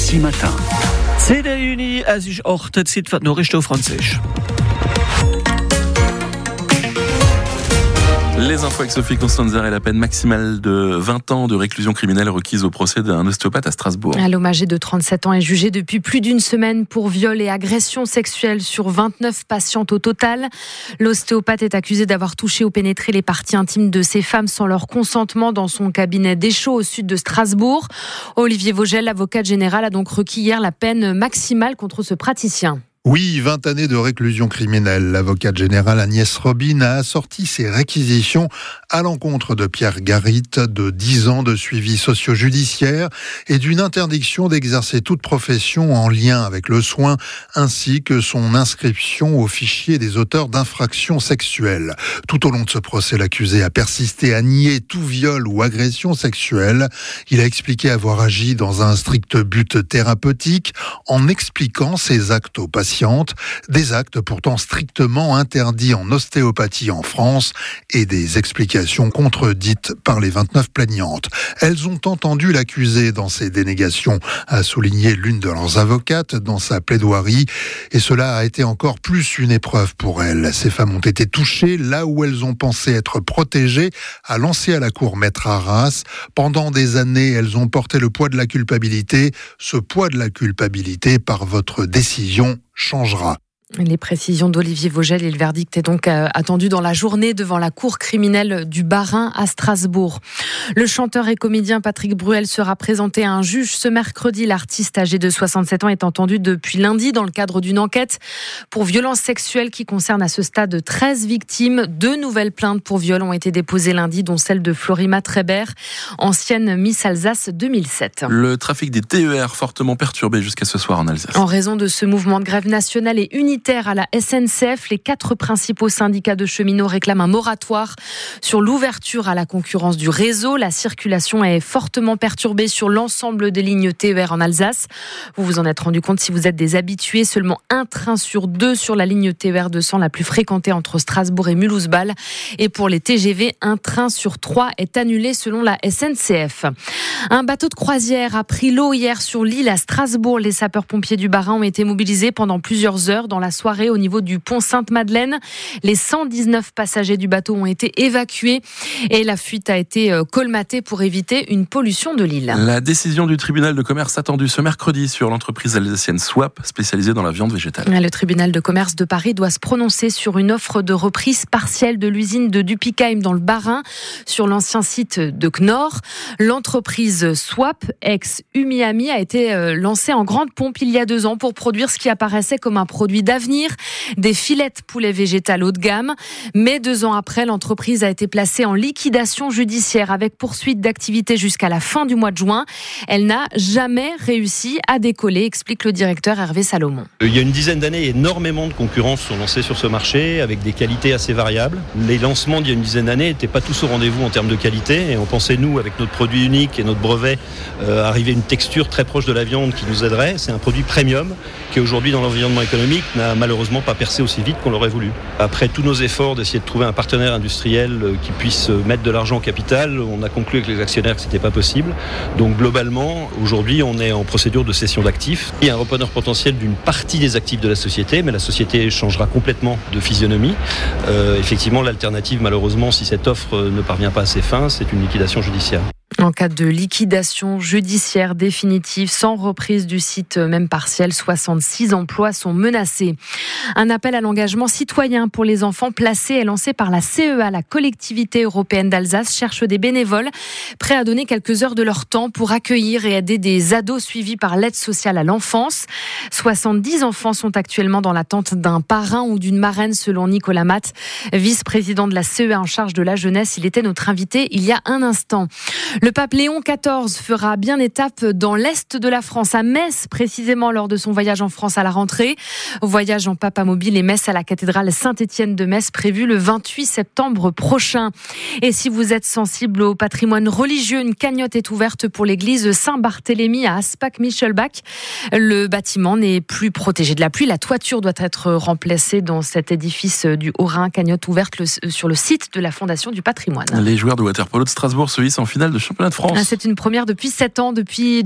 RCI Matin. 10. Juni, als ich orte, zieht was nur Richtung Französisch. Les infos avec Sophie Constanzer et la peine maximale de 20 ans de réclusion criminelle requise au procès d'un ostéopathe à Strasbourg. L'homme âgé de 37 ans est jugé depuis plus d'une semaine pour viol et agression sexuelle sur 29 patientes au total. L'ostéopathe est accusé d'avoir touché ou pénétré les parties intimes de ces femmes sans leur consentement dans son cabinet d'Échaud au sud de Strasbourg. Olivier Vogel, l'avocat général, a donc requis hier la peine maximale contre ce praticien. Oui, 20 années de réclusion criminelle. L'avocate générale Agnès Robin a assorti ses réquisitions à l'encontre de Pierre Garit de 10 ans de suivi socio-judiciaire et d'une interdiction d'exercer toute profession en lien avec le soin, ainsi que son inscription au fichier des auteurs d'infractions sexuelles. Tout au long de ce procès, l'accusé a persisté à nier tout viol ou agression sexuelle. Il a expliqué avoir agi dans un strict but thérapeutique en expliquant ses actes aux patients. Des actes pourtant strictement interdits en ostéopathie en France et des explications contredites par les 29 plaignantes. Elles ont entendu l'accusé dans ses dénégations, a souligné l'une de leurs avocates dans sa plaidoirie, et cela a été encore plus une épreuve pour elles. Ces femmes ont été touchées là où elles ont pensé être protégées, a lancé à la cour Maître Arras. Pendant des années, elles ont porté le poids de la culpabilité. Ce poids de la culpabilité, par votre décision, changera. Les précisions d'Olivier Vogel et le verdict est donc attendu dans la journée devant la cour criminelle du Bas-Rhin à Strasbourg. Le chanteur et comédien Patrick Bruel sera présenté à un juge ce mercredi. L'artiste âgé de 67 ans est entendu depuis lundi dans le cadre d'une enquête pour violences sexuelles qui concerne à ce stade 13 victimes. 2 nouvelles plaintes pour viol ont été déposées lundi, dont celle de Florima Trébert, ancienne Miss Alsace 2007. Le trafic des TER fortement perturbé jusqu'à ce soir en Alsace. En raison de ce mouvement de grève nationale et unitaire à la SNCF, les 4 principaux syndicats de cheminots réclament un moratoire sur l'ouverture à la concurrence du réseau. La circulation est fortement perturbée sur l'ensemble des lignes TER en Alsace. Vous vous en êtes rendu compte si vous êtes des habitués. Seulement un train sur 2 sur la ligne TER 200, la plus fréquentée entre Strasbourg et Mulhouse-Bâle. Et pour les TGV, un train sur 3 est annulé selon la SNCF. Un bateau de croisière a pris l'eau hier sur l'île à Strasbourg. Les sapeurs-pompiers du Bas-Rhin ont été mobilisés pendant plusieurs heures dans la soirée au niveau du pont Sainte-Madeleine. Les 119 passagers du bateau ont été évacués et la fuite a été colmatée pour éviter une pollution de l'île. La décision du tribunal de commerce attendue ce mercredi sur l'entreprise alsacienne Swap, spécialisée dans la viande végétale. Le tribunal de commerce de Paris doit se prononcer sur une offre de reprise partielle de l'usine de Dupikheim dans le Bas-Rhin, sur l'ancien site de Knorr. L'entreprise Swap, ex-Umiami, a été lancée en grande pompe il y a 2 ans pour produire ce qui apparaissait comme un produit d'avenir, des filets de poulet végétal haut de gamme. Mais 2 ans après, l'entreprise a été placée en liquidation judiciaire avec poursuite d'activité jusqu'à la fin du mois de juin. Elle n'a jamais réussi à décoller, explique le directeur Hervé Salomon. Il y a une dizaine d'années, énormément de concurrents sont lancés sur ce marché avec des qualités assez variables. Les lancements d'il y a une dizaine d'années n'étaient pas tous au rendez-vous en termes de qualité et on pensait, nous, avec notre produit unique et notre brevet, arriver à une texture très proche de la viande qui nous aiderait. C'est un produit premium qui aujourd'hui dans l'environnement économique n'a malheureusement pas percé aussi vite qu'on l'aurait voulu. Après tous nos efforts d'essayer de trouver un partenaire industriel qui puisse mettre de l'argent au capital, on a conclu avec les actionnaires que c'était pas possible. Donc globalement, aujourd'hui, on est en procédure de cession d'actifs. Il y a un repreneur potentiel d'une partie des actifs de la société, mais la société changera complètement de physionomie. Effectivement, l'alternative, malheureusement, si cette offre ne parvient pas à ses fins, c'est une liquidation judiciaire. En cas de liquidation judiciaire définitive, sans reprise du site, même partielle, 66 emplois sont menacés. Un appel à l'engagement citoyen pour les enfants placés est lancé par la CEA. La collectivité européenne d'Alsace cherche des bénévoles prêts à donner quelques heures de leur temps pour accueillir et aider des ados suivis par l'aide sociale à l'enfance. 70 enfants sont actuellement dans l'attente d'un parrain ou d'une marraine, selon Nicolas Matt, vice-président de la CEA en charge de la jeunesse. Il était notre invité il y a un instant. Le pape Léon XIV fera bien étape dans l'Est de la France, à Metz précisément, lors de son voyage en France à la rentrée. Voyage en papa mobile et messe à la cathédrale Saint-Étienne de Metz prévu le 28 septembre prochain. Et si vous êtes sensible au patrimoine religieux, une cagnotte est ouverte pour l'église Saint-Barthélemy à Aspach-Michelbach. Le bâtiment n'est plus protégé de la pluie. La toiture doit être remplacée dans cet édifice du Haut-Rhin. Cagnotte ouverte sur le site de la Fondation du patrimoine. Les joueurs de water-polo de Strasbourg se hissent en finale de championnat de France. C'est une première depuis 7 ans. Depuis